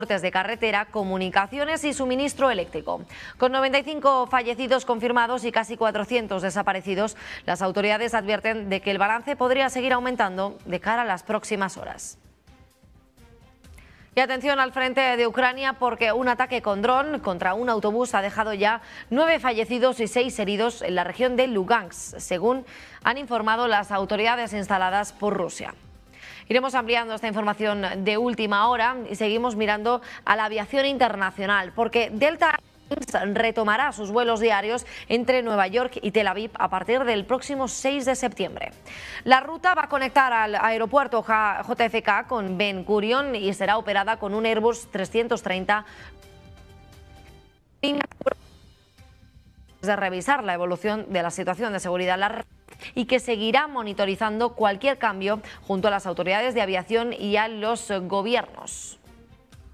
de carretera, comunicaciones y suministro eléctrico. Con 95 fallecidos confirmados y casi 400 desaparecidos, las autoridades advierten de que el balance podría seguir aumentando de cara a las próximas horas. Y atención al frente de Ucrania, porque un ataque con dron contra un autobús ha dejado ya 9 fallecidos y 6 heridos en la región de Lugansk, según han informado las autoridades instaladas por Rusia. Iremos ampliando esta información de última hora y seguimos mirando a la aviación internacional, porque Delta Airlines retomará sus vuelos diarios entre Nueva York y Tel Aviv a partir del próximo 6 de septiembre. La ruta va a conectar al aeropuerto JFK con Ben Gurion y será operada con un Airbus 330 de revisar la evolución de la situación de seguridad y que seguirá monitorizando cualquier cambio junto a las autoridades de aviación y a los gobiernos.